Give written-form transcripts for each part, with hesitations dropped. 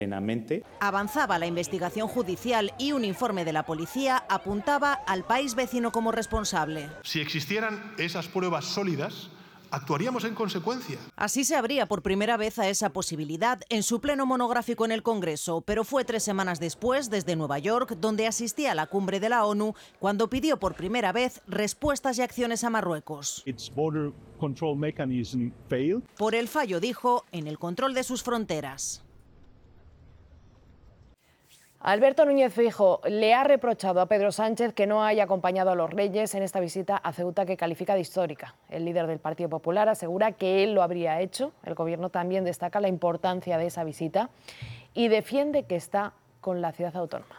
Avanzaba la investigación judicial y un informe de la policía apuntaba al país vecino como responsable. Si existieran esas pruebas sólidas, actuaríamos en consecuencia. Así se abría por primera vez a esa posibilidad en su pleno monográfico en el Congreso, pero fue 3 semanas después, desde Nueva York, donde asistía a la cumbre de la ONU, cuando pidió por primera vez respuestas y acciones a Marruecos. Por el fallo, dijo, en el control de sus fronteras. Alberto Núñez Feijóo le ha reprochado a Pedro Sánchez que no haya acompañado a los Reyes en esta visita a Ceuta que califica de histórica. El líder del Partido Popular asegura que él lo habría hecho. El Gobierno también destaca la importancia de esa visita y defiende que está con la ciudad autónoma.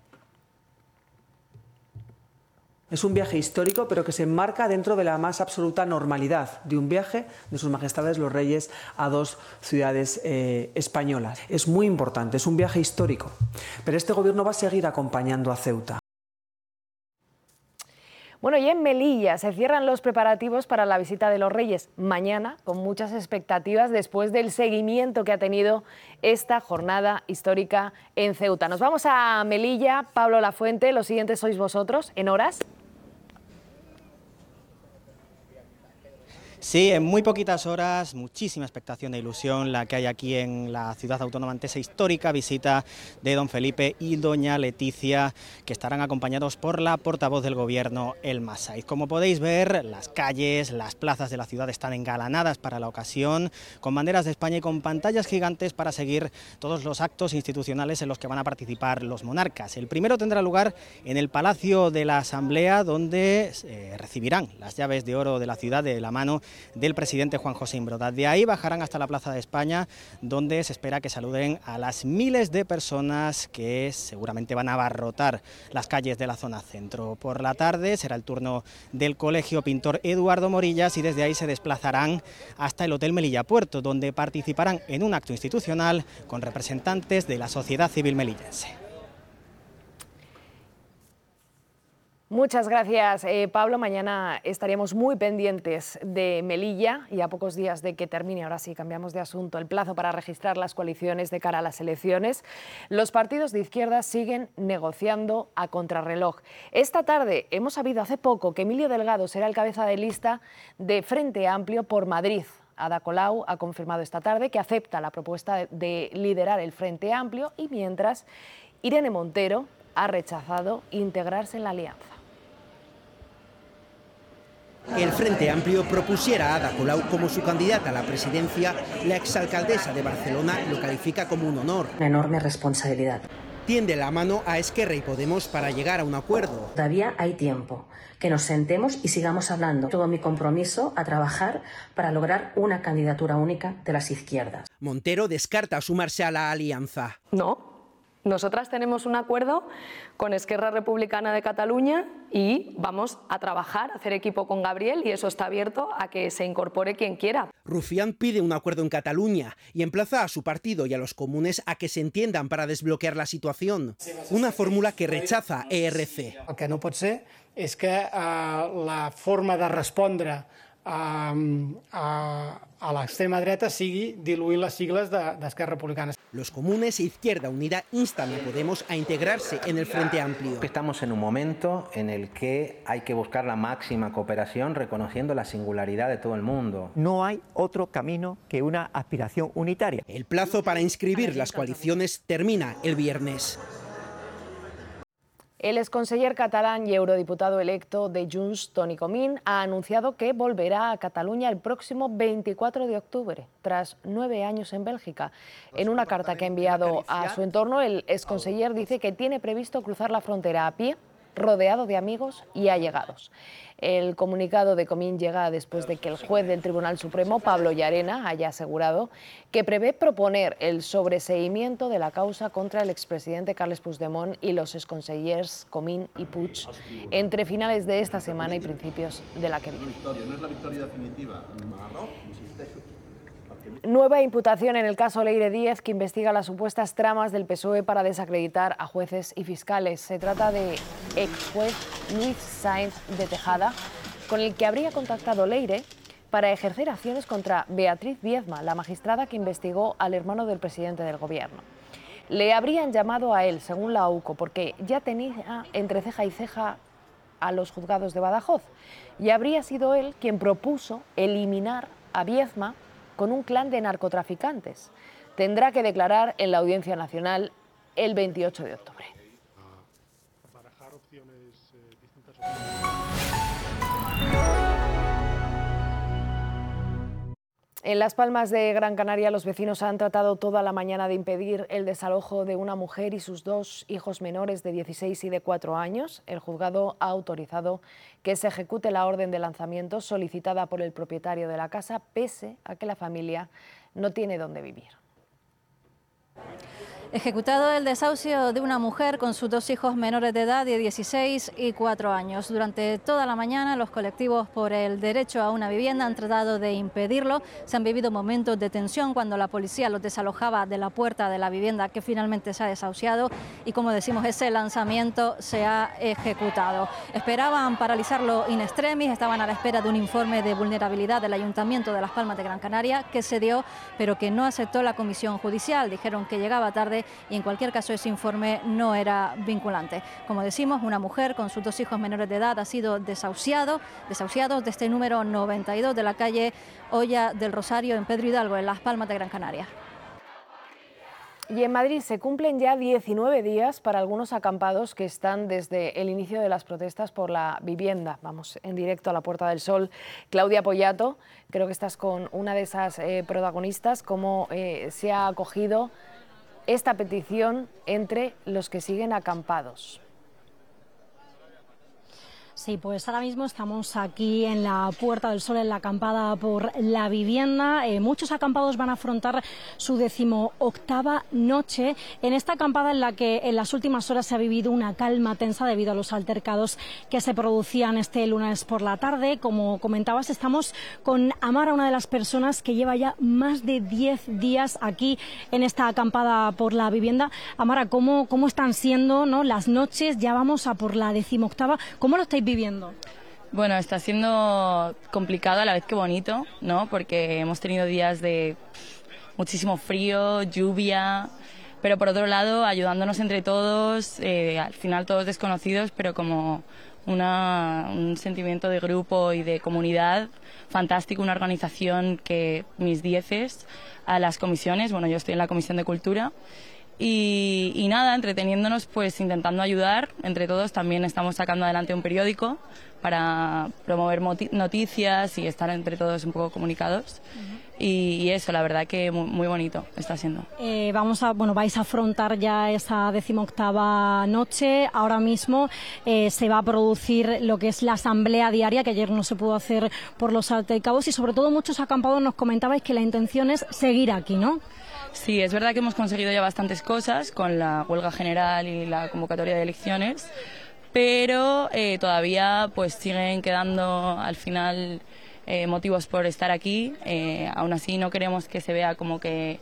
Es un viaje histórico, pero que se enmarca dentro de la más absoluta normalidad de un viaje de sus majestades los reyes a 2 ciudades españolas. Es muy importante, es un viaje histórico, pero este gobierno va a seguir acompañando a Ceuta. Bueno, y en Melilla se cierran los preparativos para la visita de los Reyes mañana, con muchas expectativas después del seguimiento que ha tenido esta jornada histórica en Ceuta. Nos vamos a Melilla. Pablo Lafuente, los siguientes sois vosotros, en horas. Sí, en muy poquitas horas, muchísima expectación e ilusión la que hay aquí en la ciudad autónoma ante esa histórica visita de don Felipe y doña Leticia, que estarán acompañados por la portavoz del Gobierno, Elma Saiz. Como podéis ver, las calles, las plazas de la ciudad están engalanadas para la ocasión, con banderas de España y con pantallas gigantes para seguir todos los actos institucionales en los que van a participar los monarcas. El primero tendrá lugar en el Palacio de la Asamblea, donde recibirán las llaves de oro de la ciudad de la mano del presidente Juan José Imbroda. De ahí bajarán hasta la Plaza de España, donde se espera que saluden a las miles de personas que seguramente van a abarrotar las calles de la zona centro. Por la tarde será el turno del Colegio Pintor Eduardo Morillas y desde ahí se desplazarán hasta el Hotel Melilla Puerto, donde participarán en un acto institucional con representantes de la sociedad civil melillense. Muchas gracias, Pablo. Mañana estaríamos muy pendientes de Melilla y a pocos días de que termine, ahora sí, cambiamos de asunto, el plazo para registrar las coaliciones de cara a las elecciones. Los partidos de izquierda siguen negociando a contrarreloj. Esta tarde hemos sabido hace poco que Emilio Delgado será el cabeza de lista de Frente Amplio por Madrid. Ada Colau ha confirmado esta tarde que acepta la propuesta de liderar el Frente Amplio y mientras Irene Montero ha rechazado integrarse en la alianza. El Frente Amplio propusiera a Ada Colau como su candidata a la presidencia, la exalcaldesa de Barcelona lo califica como un honor. Una enorme responsabilidad. Tiende la mano a Esquerra y Podemos para llegar a un acuerdo. Todavía hay tiempo. Que nos sentemos y sigamos hablando. Todo mi compromiso a trabajar para lograr una candidatura única de las izquierdas. Montero descarta sumarse a la alianza. No. Nosotras tenemos un acuerdo con Esquerra Republicana de Cataluña y vamos a trabajar, a hacer equipo con Gabriel y eso está abierto a que se incorpore quien quiera. Rufián pide un acuerdo en Cataluña y emplaza a su partido y a los comunes a que se entiendan para desbloquear la situación. Una fórmula que rechaza ERC. El que no pot ser és que la forma de respondre a l'extrema dreta sigui diluir les sigles d'Esquerra Republicana. Los comunes e Izquierda Unida instan a Podemos a integrarse en el Frente Amplio. Estamos en un momento en el que hay que buscar la máxima cooperación reconociendo la singularidad de todo el mundo. No hay otro camino que una aspiración unitaria. El plazo para inscribir las coaliciones termina el viernes. El exconseller catalán y eurodiputado electo de Junts, Toni Comín, ha anunciado que volverá a Cataluña el próximo 24 de octubre, tras 9 años en Bélgica. En una carta que ha enviado a su entorno, el exconseller dice que tiene previsto cruzar la frontera a pie, rodeado de amigos y allegados. El comunicado de Comín llega después de que el juez del Tribunal Supremo, Pablo Llarena, haya asegurado que prevé proponer el sobreseimiento de la causa contra el expresidente Carles Puigdemont y los exconsellers Comín y Puig entre finales de esta semana y principios de la que viene. Nueva imputación en el caso Leire Díez, que investiga las supuestas tramas del PSOE para desacreditar a jueces y fiscales. Se trata de ex juez Luis Sáenz de Tejada, con el que habría contactado Leire para ejercer acciones contra Beatriz Viedma, la magistrada que investigó al hermano del presidente del Gobierno. Le habrían llamado a él, según la AUCO, porque ya tenía entre ceja y ceja a los juzgados de Badajoz, y habría sido él quien propuso eliminar a Viezma con un clan de narcotraficantes. Tendrá que declarar en la Audiencia Nacional el 28 de octubre. En Las Palmas de Gran Canaria, los vecinos han tratado toda la mañana de impedir el desalojo de una mujer y sus 2 hijos menores de 16 y de 4 años. El juzgado ha autorizado que se ejecute la orden de lanzamiento solicitada por el propietario de la casa, pese a que la familia no tiene dónde vivir. Ejecutado el desahucio de una mujer con sus 2 hijos menores de edad de 16 y 4 años. Durante toda la mañana los colectivos por el derecho a una vivienda han tratado de impedirlo. Se han vivido momentos de tensión cuando la policía los desalojaba de la puerta de la vivienda que finalmente se ha desahuciado y, como decimos, ese lanzamiento se ha ejecutado. Esperaban paralizarlo in extremis, estaban a la espera de un informe de vulnerabilidad del Ayuntamiento de Las Palmas de Gran Canaria que se dio, pero que no aceptó la comisión judicial. Dijeron que llegaba tarde y en cualquier caso ese informe no era vinculante. Como decimos, una mujer con sus 2 hijos menores de edad ha sido desahuciados de este número 92 de la calle Olla del Rosario en Pedro Hidalgo, en Las Palmas de Gran Canaria. Y en Madrid se cumplen ya 19 días para algunos acampados que están desde el inicio de las protestas por la vivienda. Vamos en directo a la Puerta del Sol. Claudia Pollato, creo que estás con una de esas protagonistas. ¿Cómo se ha acogido esta petición entre los que siguen acampados? Sí, pues ahora mismo estamos aquí en la Puerta del Sol, en la acampada por la vivienda. Muchos acampados van a afrontar su 18ª noche en esta acampada en la que en las últimas horas se ha vivido una calma tensa debido a los altercados que se producían este lunes por la tarde. Como comentabas, estamos con Amara, una de las personas que lleva ya más de 10 días aquí en esta acampada por la vivienda. Amara, ¿cómo están siendo, ¿no?, las noches? Ya vamos a por la 18ª. ¿Cómo lo estáis viviendo? Bueno, está siendo complicado a la vez que bonito, ¿no? Porque hemos tenido días de muchísimo frío, lluvia, pero por otro lado ayudándonos entre todos, al final todos desconocidos, pero como un sentimiento de grupo y de comunidad fantástico, una organización que mis 10 a las comisiones, bueno, yo estoy en la Comisión de Cultura. Y nada, entreteniéndonos, pues intentando ayudar entre todos. También estamos sacando adelante un periódico para promover noticias y estar entre todos un poco comunicados. Y eso, la verdad que muy bonito está siendo. Vais a afrontar ya esa 18ª noche. Ahora mismo se va a producir lo que es la asamblea diaria, que ayer no se pudo hacer por los altercados, y sobre todo muchos acampados nos comentabais que la intención es seguir aquí, ¿no? Sí, es verdad que hemos conseguido ya bastantes cosas con la huelga general y la convocatoria de elecciones, pero todavía pues siguen quedando al final motivos por estar aquí. Aún así no queremos que se vea como que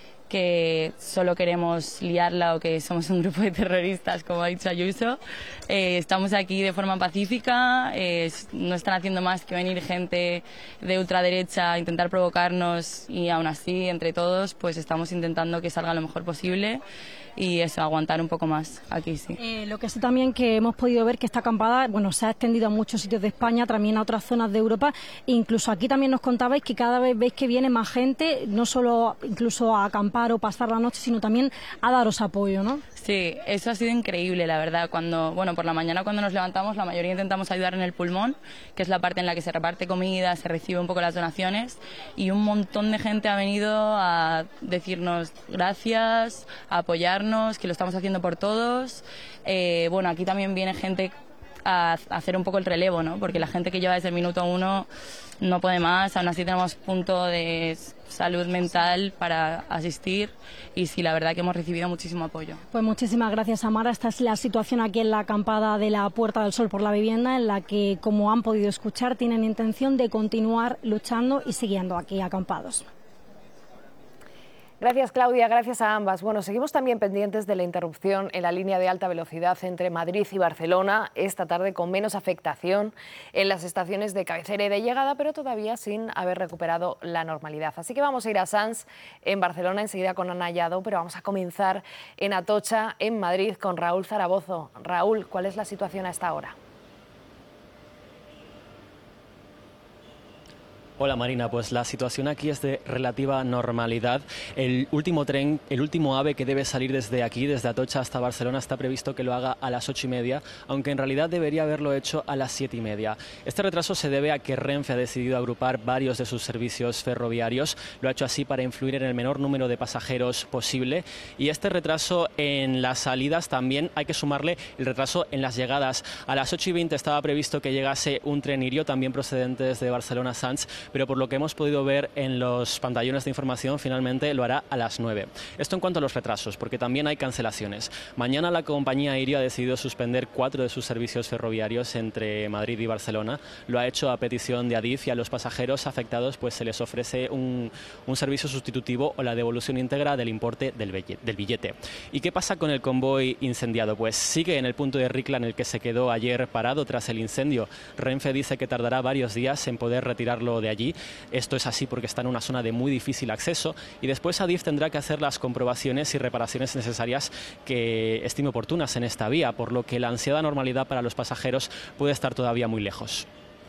solo queremos liarla o que somos un grupo de terroristas, como ha dicho Ayuso. Estamos aquí de forma pacífica, no están haciendo más que venir gente de ultraderecha a intentar provocarnos, y aún así, entre todos, pues estamos intentando que salga lo mejor posible y eso, aguantar un poco más aquí, sí. Lo que sé también que hemos podido ver que esta acampada, bueno, se ha extendido a muchos sitios de España, también a otras zonas de Europa, incluso aquí también nos contabais que cada vez veis que viene más gente, no solo incluso a acampar o pasar la noche, sino también a daros apoyo, ¿no? Sí, eso ha sido increíble, la verdad. Por la mañana cuando nos levantamos, la mayoría intentamos ayudar en el pulmón, que es la parte en la que se reparte comida, se recibe un poco las donaciones, y un montón de gente ha venido a decirnos gracias, a apoyarnos, que lo estamos haciendo por todos. Aquí también viene gente a hacer un poco el relevo, ¿no? Porque la gente que lleva desde el minuto 1 no puede más, aún así tenemos punto de salud mental para asistir, y sí, la verdad que hemos recibido muchísimo apoyo. Pues muchísimas gracias, Amara. Esta es la situación aquí en la acampada de la Puerta del Sol por la vivienda, en la que, como han podido escuchar, tienen intención de continuar luchando y siguiendo aquí acampados. Gracias, Claudia, gracias a ambas. Bueno, seguimos también pendientes de la interrupción en la línea de alta velocidad entre Madrid y Barcelona, esta tarde con menos afectación en las estaciones de cabecera y de llegada, pero todavía sin haber recuperado la normalidad. Así que vamos a ir a Sants, en Barcelona, enseguida con Ana Llado, pero vamos a comenzar en Atocha, en Madrid, con Raúl Zaragozo. Raúl, ¿cuál es la situación a esta hora? Hola Marina, pues la situación aquí es de relativa normalidad. El último tren, el último AVE que debe salir desde aquí, desde Atocha hasta Barcelona, está previsto que lo haga a las 8:30, aunque en realidad debería haberlo hecho a las 7:30. Este retraso se debe a que Renfe ha decidido agrupar varios de sus servicios ferroviarios. Lo ha hecho así para influir en el menor número de pasajeros posible. Y este retraso en las salidas también hay que sumarle el retraso en las llegadas. A las 8:20 estaba previsto que llegase un tren Irio, también procedente desde Barcelona-Sants, pero por lo que hemos podido ver en los pantallones de información, finalmente lo hará a las 9. Esto en cuanto a los retrasos, porque también hay cancelaciones. Mañana la compañía Irio ha decidido suspender 4 de sus servicios ferroviarios entre Madrid y Barcelona. Lo ha hecho a petición de Adif, y a los pasajeros afectados pues se les ofrece un servicio sustitutivo o la devolución íntegra del importe del billete. ¿Y qué pasa con el convoy incendiado? Pues sigue en el punto de Ricla en el que se quedó ayer parado tras el incendio. Renfe dice que tardará varios días en poder retirarlo de allí. Esto es así porque está en una zona de muy difícil acceso, y después Adif tendrá que hacer las comprobaciones y reparaciones necesarias que estime oportunas en esta vía, por lo que la ansiada normalidad para los pasajeros puede estar todavía muy lejos.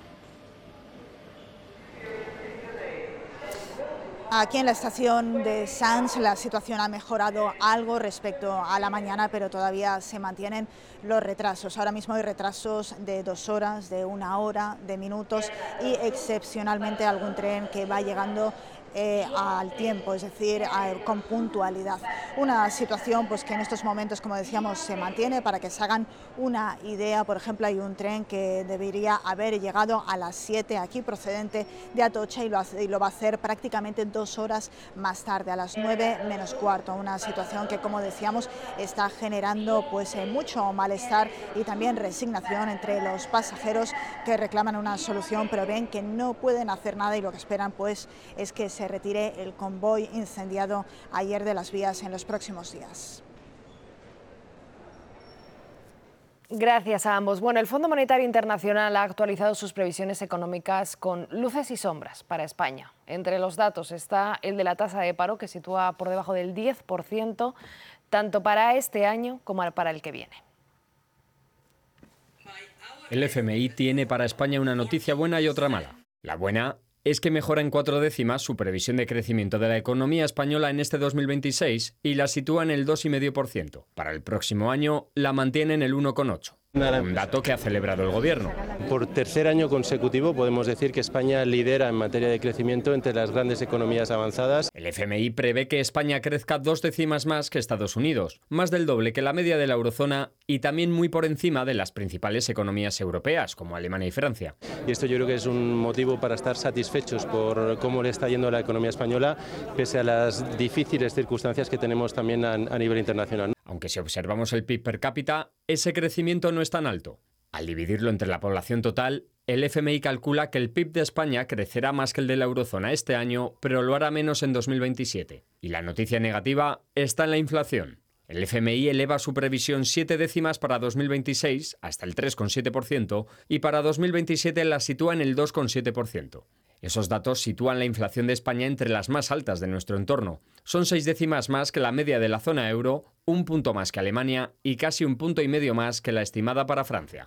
Aquí en la estación de Sants la situación ha mejorado algo respecto a la mañana, pero todavía se mantienen los retrasos. Ahora mismo hay retrasos de 2 horas, de 1 hora, de minutos, y excepcionalmente algún tren que va llegando al tiempo, es decir, con puntualidad. Una situación pues que en estos momentos, como decíamos, se mantiene. Para que se hagan una idea, por ejemplo, hay un tren que debería haber llegado a las 7 aquí, procedente de Atocha, y lo va a hacer prácticamente 2 horas más tarde, a las 9 menos cuarto. Una situación que, como decíamos, está generando pues mucho malestar y también resignación entre los pasajeros, que reclaman una solución, pero ven que no pueden hacer nada, y lo que esperan pues es que se retire el convoy incendiado ayer de las vías en los próximos días. Gracias a ambos. Bueno, el Fondo Monetario Internacional ha actualizado sus previsiones económicas con luces y sombras para España. Entre los datos está el de la tasa de paro, que sitúa por debajo del 10%, tanto para este año como para el que viene. El FMI tiene para España una noticia buena y otra mala. La buena es que mejora en 4 décimas su previsión de crecimiento de la economía española en este 2026 y la sitúa en el 2,5%. Para el próximo año la mantiene en el 1,8%. Un dato que ha celebrado el Gobierno. Por tercer año consecutivo podemos decir que España lidera en materia de crecimiento entre las grandes economías avanzadas. El FMI prevé que España crezca 2 décimas más que Estados Unidos, más del doble que la media de la eurozona y también muy por encima de las principales economías europeas, como Alemania y Francia. Y esto yo creo que es un motivo para estar satisfechos por cómo le está yendo a la economía española, pese a las difíciles circunstancias que tenemos también a nivel internacional. Aunque si observamos el PIB per cápita, ese crecimiento no es tan alto. Al dividirlo entre la población total, el FMI calcula que el PIB de España crecerá más que el de la eurozona este año, pero lo hará menos en 2027. Y la noticia negativa está en la inflación. El FMI eleva su previsión 7 décimas para 2026 hasta el 3,7% y para 2027 la sitúa en el 2,7%. Esos datos sitúan la inflación de España entre las más altas de nuestro entorno. Son 6 décimas más que la media de la zona euro, 1 punto más que Alemania y casi 1,5 puntos más que la estimada para Francia.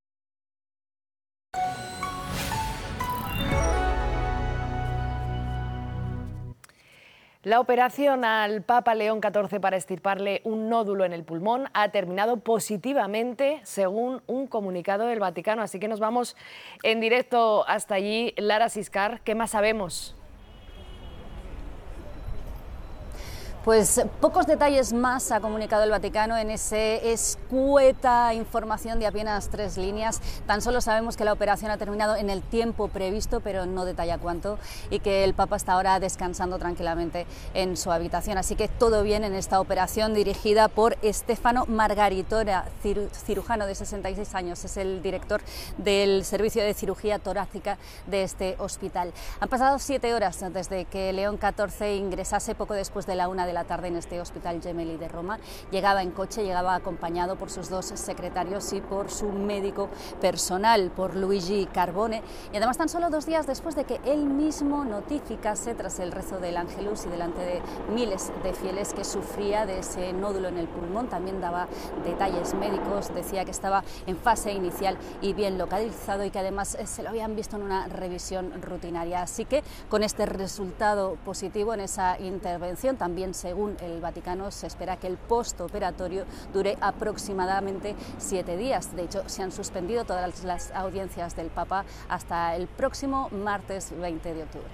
La operación al Papa León XIV para extirparle un nódulo en el pulmón ha terminado positivamente, según un comunicado del Vaticano. Así que nos vamos en directo hasta allí. Lara Siscar, ¿qué más sabemos? Pues pocos detalles más ha comunicado el Vaticano en ese escueta información de apenas 3 líneas. Tan solo sabemos que la operación ha terminado en el tiempo previsto, pero no detalla cuánto, y que el Papa está ahora descansando tranquilamente en su habitación. Así que todo bien en esta operación dirigida por Stefano Margaritora, cirujano de 66 años. Es el director del servicio de cirugía torácica de este hospital. Han pasado 7 horas desde que León XIV ingresase poco después de la 1 de la tarde en este Hospital Gemelli de Roma. Llegaba en coche, llegaba acompañado por sus 2 secretarios y por su médico personal, por Luigi Carbone, y además tan solo 2 días después de que él mismo notificase, tras el rezo del Ángelus y delante de miles de fieles, que sufría de ese nódulo en el pulmón. También daba detalles médicos, decía que estaba en fase inicial y bien localizado, y que además se lo habían visto en una revisión rutinaria. Así que con este resultado positivo en esa intervención, también según el Vaticano se espera que el postoperatorio dure aproximadamente 7 días. De hecho, se han suspendido todas las audiencias del Papa hasta el próximo martes 20 de octubre.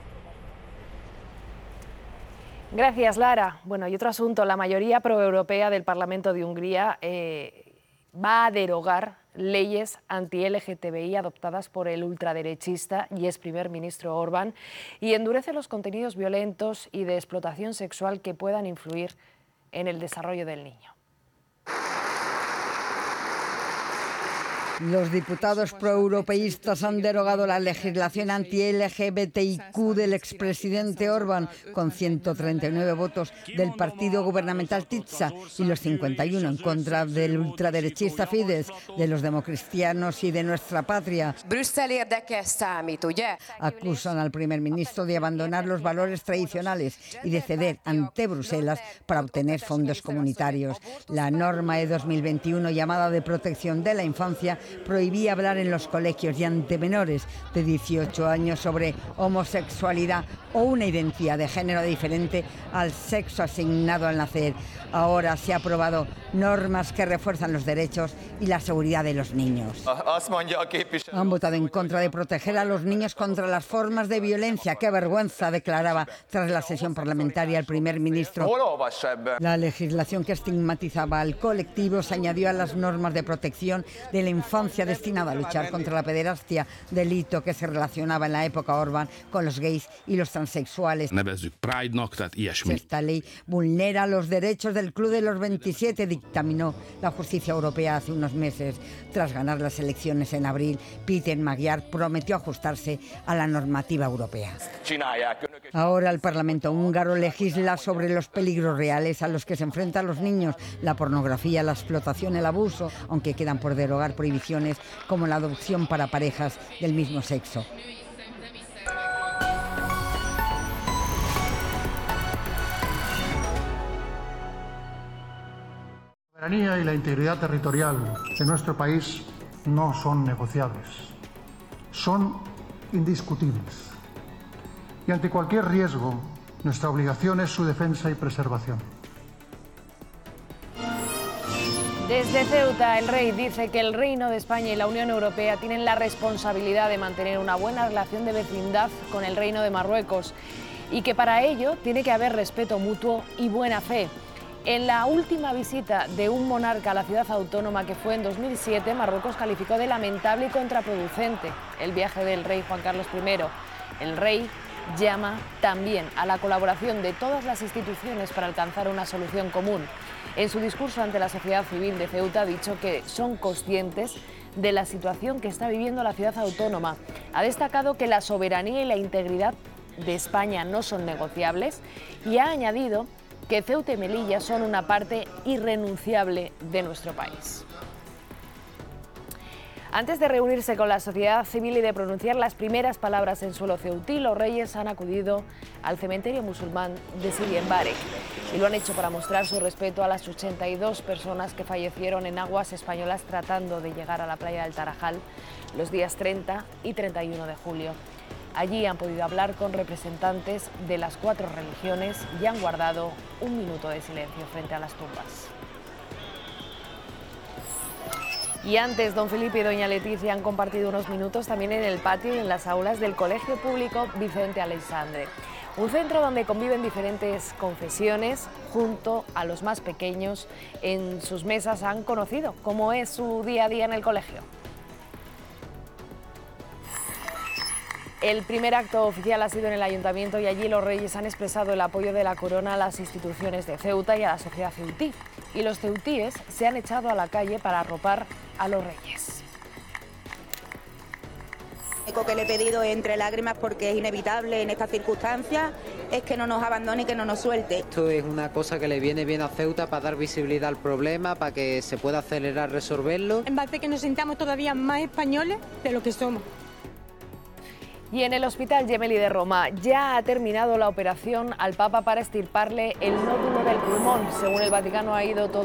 Gracias, Lara. Bueno, y otro asunto, la mayoría proeuropea del Parlamento de Hungría va a derogar leyes anti-LGTBI adoptadas por el ultraderechista y ex primer ministro Orbán, y endurece los contenidos violentos y de explotación sexual que puedan influir en el desarrollo del niño. Los diputados proeuropeístas han derogado la legislación anti-LGBTIQ del expresidente Orbán, con 139 votos del partido gubernamental TITSA y los 51 en contra del ultraderechista Fidesz, de los democristianos y de Nuestra Patria. Acusan al primer ministro de abandonar los valores tradicionales y de ceder ante Bruselas para obtener fondos comunitarios. La norma de 2021, llamada de protección de la infancia, prohibía hablar en los colegios y ante menores de 18 años sobre homosexualidad o una identidad de género diferente al sexo asignado al nacer. Ahora se han aprobado normas que refuerzan los derechos y la seguridad de los niños. Han votado en contra de proteger a los niños contra las formas de violencia. ¡Qué vergüenza!, declaraba tras la sesión parlamentaria el primer ministro. La legislación que estigmatizaba al colectivo se añadió a las normas de protección de la infancia destinada a luchar contra la pederastia, delito que se relacionaba en la época Orbán con los gays y los transexuales. Esta ley vulnera los derechos del Club de los 27, dictaminó la justicia europea hace unos meses. Tras ganar las elecciones en abril, Péter Magyar prometió ajustarse a la normativa europea. Ahora el Parlamento húngaro legisla sobre los peligros reales a los que se enfrentan los niños, la pornografía, la explotación, el abuso, aunque quedan por derogar prohibiciones como la adopción para parejas del mismo sexo. La soberanía y la integridad territorial de nuestro país no son negociables, son indiscutibles. Y ante cualquier riesgo, nuestra obligación es su defensa y preservación. Desde Ceuta, el rey dice que el Reino de España y la Unión Europea tienen la responsabilidad de mantener una buena relación de vecindad con el Reino de Marruecos y que para ello tiene que haber respeto mutuo y buena fe. En la última visita de un monarca a la ciudad autónoma, que fue en 2007, Marruecos calificó de lamentable y contraproducente el viaje del rey Juan Carlos I. El rey llama también a la colaboración de todas las instituciones para alcanzar una solución común. En su discurso ante la sociedad civil de Ceuta ha dicho que son conscientes de la situación que está viviendo la ciudad autónoma. Ha destacado que la soberanía y la integridad de España no son negociables y ha añadido que Ceuta y Melilla son una parte irrenunciable de nuestro país. Antes de reunirse con la sociedad civil y de pronunciar las primeras palabras en suelo ceutí, los reyes han acudido al cementerio musulmán de Sidi Mbarek y lo han hecho para mostrar su respeto a las 82 personas que fallecieron en aguas españolas tratando de llegar a la playa del Tarajal los días 30 y 31 de julio. Allí han podido hablar con representantes de las 4 religiones y han guardado un minuto de silencio frente a las tumbas. Y antes, don Felipe y doña Leticia han compartido unos minutos también en el patio y en las aulas del Colegio Público Vicente Aleixandre. Un centro donde conviven diferentes confesiones junto a los más pequeños. En sus mesas han conocido cómo es su día a día en el colegio. El primer acto oficial ha sido en el Ayuntamiento y allí los Reyes han expresado el apoyo de la Corona a las instituciones de Ceuta y a la sociedad ceutí. Y los ceutíes se han echado a la calle para arropar a los Reyes. Lo único que le he pedido entre lágrimas, porque es inevitable en estas circunstancias, es que no nos abandone y que no nos suelte. Esto es una cosa que le viene bien a Ceuta para dar visibilidad al problema, para que se pueda acelerar resolverlo. En base a que nos sintamos todavía más españoles de lo que somos. Y en el Hospital Gemelli de Roma ya ha terminado la operación al Papa para extirparle el nódulo del pulmón. Según el Vaticano, ha ido todo